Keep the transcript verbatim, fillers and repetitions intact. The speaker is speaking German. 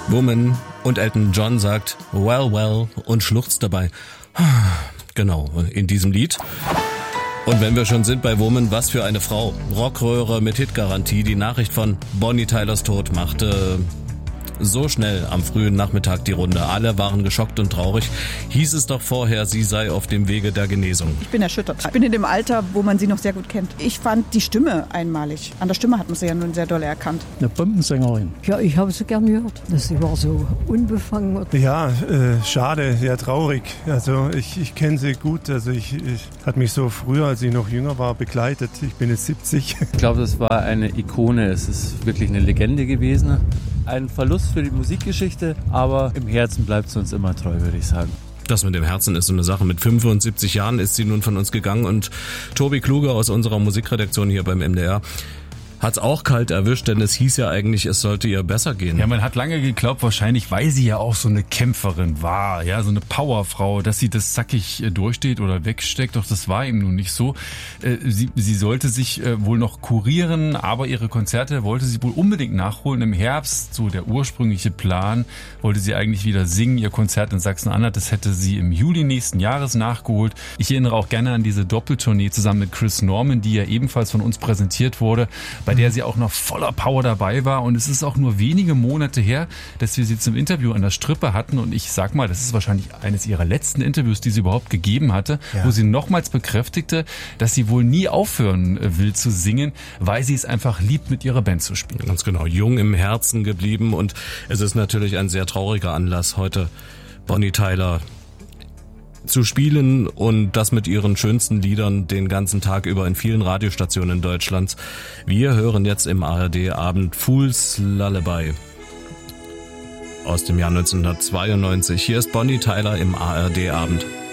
Woman und Elton John sagt well, well und schluchzt dabei. Genau, in diesem Lied. Und wenn wir schon sind bei Woman, was für eine Frau. Rockröhre mit Hitgarantie. Die Nachricht von Bonnie Tylers Tod machte so schnell am frühen Nachmittag die Runde. Alle waren geschockt und traurig. Hieß es doch vorher, sie sei auf dem Wege der Genesung. Ich bin erschüttert. Ich bin in dem Alter, wo man sie noch sehr gut kennt. Ich fand die Stimme einmalig. An der Stimme hat man sie ja nun sehr doll erkannt. Eine Bombensängerin. Ja, ich habe sie gern gehört. Sie war so unbefangen. Ja, äh, schade, ja traurig. Also ich, ich kenne sie gut. Also ich, ich hat mich so früher, als ich noch jünger war, begleitet. Ich bin jetzt siebzig. Ich glaube, das war eine Ikone. Es ist wirklich eine Legende gewesen. Ein Verlust für die Musikgeschichte, aber im Herzen bleibt sie uns immer treu, würde ich sagen. Das mit dem Herzen ist so eine Sache. Mit fünfundsiebzig Jahren ist sie nun von uns gegangen und Tobi Kluge aus unserer Musikredaktion hier beim M D R hat's auch kalt erwischt, denn es hieß ja eigentlich, es sollte ihr besser gehen. Ja, man hat lange geglaubt, wahrscheinlich, weil sie ja auch so eine Kämpferin war, ja, so eine Powerfrau, dass sie das zackig durchsteht oder wegsteckt, doch das war eben nun nicht so. Sie, sie sollte sich wohl noch kurieren, aber ihre Konzerte wollte sie wohl unbedingt nachholen. Im Herbst, so der ursprüngliche Plan, wollte sie eigentlich wieder singen. Ihr Konzert in Sachsen-Anhalt, das hätte sie im Juli nächsten Jahres nachgeholt. Ich erinnere auch gerne an diese Doppeltournee zusammen mit Chris Norman, die ja ebenfalls von uns präsentiert wurde, bei der sie auch noch voller Power dabei war. Und es ist auch nur wenige Monate her, dass wir sie zum Interview an der Strippe hatten. Und ich sag mal, das ist wahrscheinlich eines ihrer letzten Interviews, die sie überhaupt gegeben hatte, ja. Wo sie nochmals bekräftigte, dass sie wohl nie aufhören will zu singen, weil sie es einfach liebt, mit ihrer Band zu spielen. Ganz genau, jung im Herzen geblieben. Und es ist natürlich ein sehr trauriger Anlass, heute Bonnie Tyler zu spielen und das mit ihren schönsten Liedern den ganzen Tag über in vielen Radiostationen Deutschlands. Wir hören jetzt im A R D-Abend Fool's Lullaby aus dem Jahr neunzehnhundertzweiundneunzig. Hier ist Bonnie Tyler im A R D-Abend.